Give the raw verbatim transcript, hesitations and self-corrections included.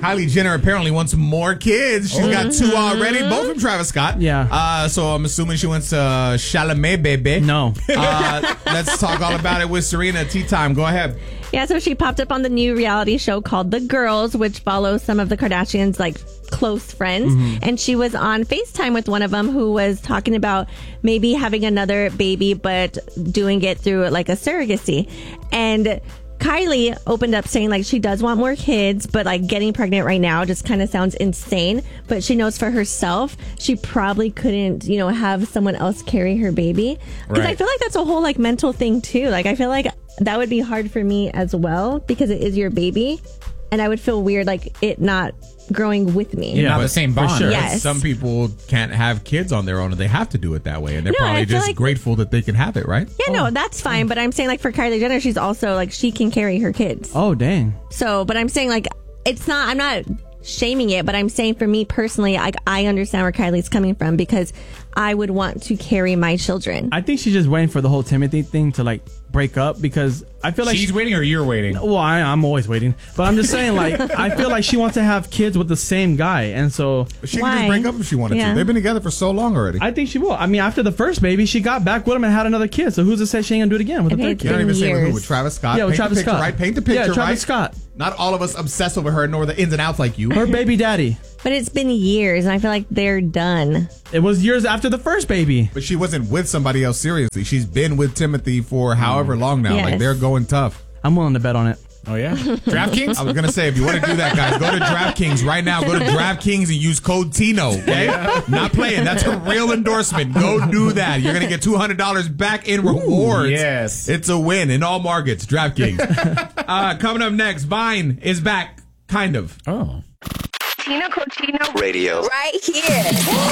Kylie Jenner apparently wants more kids. She's got two already, both from Travis Scott. Yeah. Uh, so I'm assuming she wants uh, Chalamet, baby. No. Uh, let's talk all about it with Serena. Tea time. Go ahead. Yeah, so she popped up on the new reality show called The Girls, which follows some of the Kardashians' like close friends. Mm-hmm. And she was on FaceTime with one of them who was talking about maybe having another baby, but doing it through like a surrogacy. And Kylie opened up saying like she does want more kids, but like getting pregnant right now just kind of sounds insane. But she knows for herself, she probably couldn't, you know, have someone else carry her baby. Because right. I feel like that's a whole like mental thing too. Like I feel like that would be hard for me as well because it is your baby. And I would feel weird like it not growing with me. Yeah, not the same bond. Sure. Yes. Some people can't have kids on their own and they have to do it that way. And they're No, probably I feel just like- grateful that they can have it, right? Yeah, no, that's fine. But I'm saying like for Kylie Jenner, she's also like she can carry her kids. Oh, dang. So, but I'm saying like it's not, I'm not shaming it, but I'm saying for me personally, I, I understand where Kylie's coming from because I would want to carry my children. I think she's just waiting for the whole Timothy thing to like break up because I feel like She's she, waiting or you're waiting? well, I, I'm always waiting, but I'm just saying like I feel like she wants to have kids with the same guy, and so She Why? can just break up if she wanted Yeah. to. They've been together for so long already. I think she will. I mean, after the first baby, she got back with him and had another kid. So who's to say she ain't gonna do it again with Okay, the third it's You don't kid? even say with who? years. With Travis Scott? Yeah, with Paint Travis the picture, Scott. right? Paint the picture, Yeah, Travis right? Scott. Not all of us obsess over her nor the ins and outs like you. Her baby daddy. But it's been years and I feel like they're done. It was years after the first baby. But she wasn't with somebody else seriously. She's been with Timothy for however long now. Yes. Like, they're going tough. I'm willing to bet on it. Oh, yeah? DraftKings? I was going to say, if you want to do that, guys, go to DraftKings right now. Go to DraftKings and use code Tino, okay? Not playing. That's a real endorsement. Go do that. You're going to get two hundred dollars back in rewards. Ooh, yes. It's a win in all markets. DraftKings. uh, coming up next, Vine is back, kind of. Oh. Tino Cochino Radio. right here.